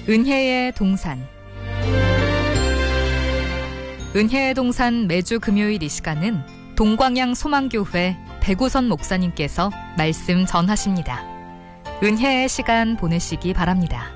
은혜의 동산. 은혜의 동산 매주 금요일 이 시간은 동광양 소망교회 백우선 목사님께서 말씀 전하십니다. 은혜의 시간 보내시기 바랍니다.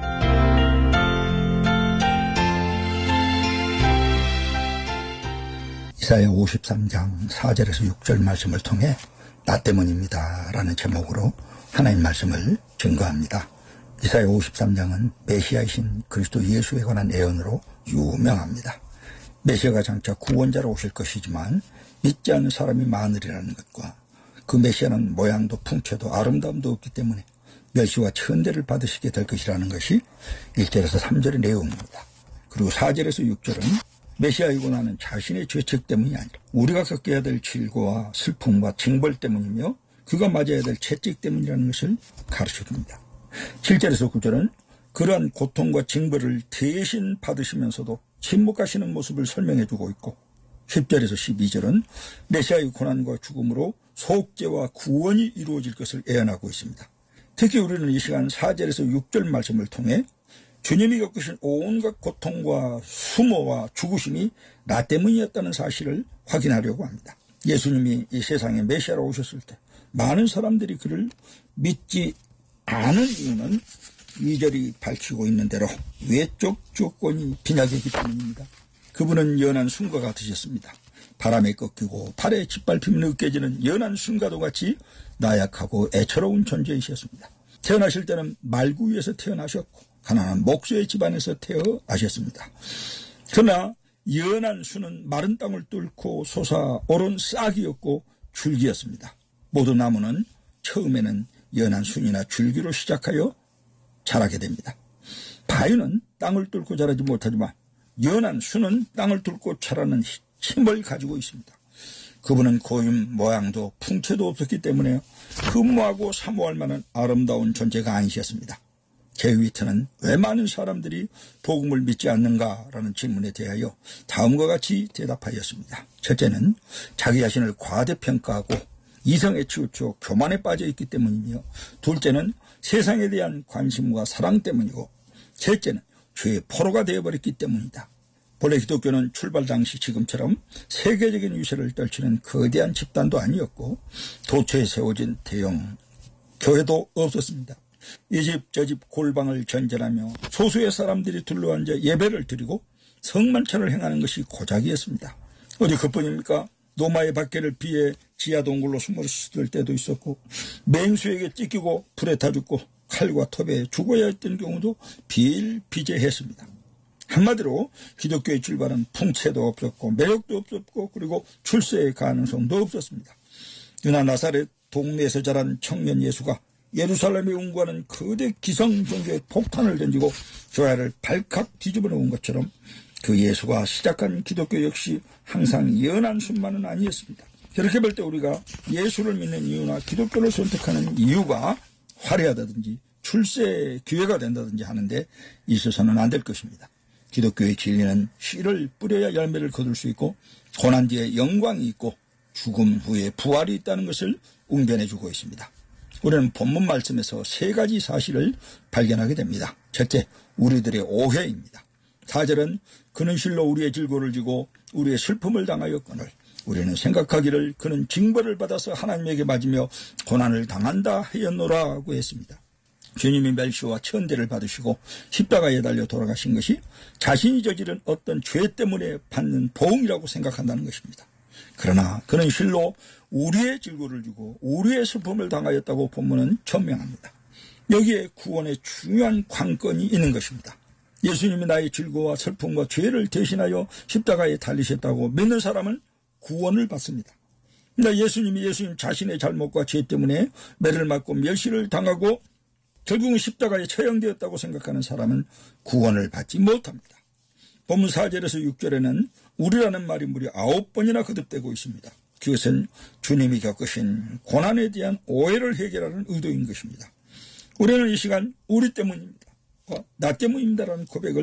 이사야 53장 4절에서 6절 말씀을 통해 나 때문입니다 라는 제목으로 하나님 말씀을 증거합니다. 이사야 53장은 메시아이신 그리스도 예수에 관한 예언으로 유명합니다. 메시아가 장차 구원자로 오실 것이지만 믿지 않는 사람이 많으리라는 것과 그 메시아는 모양도 풍채도 아름다움도 없기 때문에 멸시와 천대를 받으시게 될 것이라는 것이 1절에서 3절의 내용입니다. 그리고 4절에서 6절은 메시아이고 나는 자신의 죄책 때문이 아니라 우리가 겪어야 될 질고와 슬픔과 징벌 때문이며 그가 맞아야 될 채찍 때문이라는 것을 가르쳐줍니다. 7절에서 9절은 그러한 고통과 징벌을 대신 받으시면서도 침묵하시는 모습을 설명해주고 있고 10절에서 12절은 메시아의 고난과 죽음으로 속죄와 구원이 이루어질 것을 예언하고 있습니다. 특히 우리는 이 시간 4절에서 6절 말씀을 통해 주님이 겪으신 온갖 고통과 수모와 죽으심이 나 때문이었다는 사실을 확인하려고 합니다. 예수님이 이 세상에 메시아로 오셨을 때 많은 사람들이 그를 믿지 않은 이유는 2절이 밝히고 있는 대로 외적 조건이 빈약했기 때문입니다. 그분은 연한 순과 같으셨습니다. 바람에 꺾이고 발에 짓밟힘 느껴지는 연한 순과도 같이 나약하고 애처로운 존재이셨습니다. 태어나실 때는 말구 위에서 태어나셨고 가난한 목수의 집안에서 태어나셨습니다. 그러나 연한 순은 마른 땅을 뚫고 솟아오른 싹이었고 줄기였습니다. 모든 나무는 처음에는 연한 순이나 줄기로 시작하여 자라게 됩니다. 바위는 땅을 뚫고 자라지 못하지만 연한 순은 땅을 뚫고 자라는 힘을 가지고 있습니다. 그분은 고임 모양도 풍채도 없었기 때문에 흠모하고 사모할 만한 아름다운 존재가 아니셨습니다. 제위트는 왜 많은 사람들이 복음을 믿지 않는가라는 질문에 대하여 다음과 같이 대답하였습니다. 첫째는 자기 자신을 과대평가하고 이성에 치우쳐 교만에 빠져 있기 때문이며, 둘째는 세상에 대한 관심과 사랑 때문이고, 셋째는 죄의 포로가 되어버렸기 때문이다. 본래 기독교는 출발 당시 지금처럼 세계적인 위세를 떨치는 거대한 집단도 아니었고 도처에 세워진 대형 교회도 없었습니다. 이 집 저 집 골방을 전전하며 소수의 사람들이 둘러앉아 예배를 드리고 성만찬을 행하는 것이 고작이었습니다. 어디 그뿐입니까? 노마의 박해를 피해 지하 동굴로 숨었을 때도 있었고 맹수에게 찢기고 불에 타 죽고 칼과 톱에 죽어야 했던 경우도 비일비재했습니다. 한마디로 기독교의 출발은 풍채도 없었고 매력도 없었고 그리고 출세의 가능성도 없었습니다. 그러나 나사렛 동네에서 자란 청년 예수가 예루살렘에 운구하는 거대 기성 종교의 폭탄을 던지고 교회를 발칵 뒤집어 놓은 것처럼 그 예수가 시작한 기독교 역시 항상 연한 순만은 아니었습니다. 그렇게 볼 때 우리가 예수를 믿는 이유나 기독교를 선택하는 이유가 화려하다든지 출세의 기회가 된다든지 하는데 있어서는 안 될 것입니다. 기독교의 진리는 씨를 뿌려야 열매를 거둘 수 있고 고난 뒤에 영광이 있고 죽음 후에 부활이 있다는 것을 웅변해 주고 있습니다. 우리는 본문 말씀에서 세 가지 사실을 발견하게 됩니다. 첫째, 우리들의 오해입니다. 4절은 그는 실로 우리의 질고를 지고 우리의 슬픔을 당하였거늘 우리는 생각하기를 그는 징벌을 받아서 하나님에게 맞으며 고난을 당한다 하였노라고 했습니다. 주님이 멸시와 천대를 받으시고 십자가에 달려 돌아가신 것이 자신이 저지른 어떤 죄 때문에 받는 보응이라고 생각한다는 것입니다. 그러나 그는 실로 우리의 질고를 주고 우리의 슬픔을 당하였다고 본문은 천명합니다. 여기에 구원의 중요한 관건이 있는 것입니다. 예수님이 나의 질고와 슬픔과 죄를 대신하여 십자가에 달리셨다고 믿는 사람은 구원을 받습니다. 그러나 예수님 자신의 잘못과 죄 때문에 매를 맞고 멸시를 당하고 결국은 십자가에 처형되었다고 생각하는 사람은 구원을 받지 못합니다. 본문 4절에서 6절에는 우리라는 말이 무려 9번이나 거듭되고 있습니다. 그것은 주님이 겪으신 고난에 대한 오해를 해결하는 의도인 것입니다. 우리는 이 시간 우리 때문입니다. 나 때문입니다라는 고백을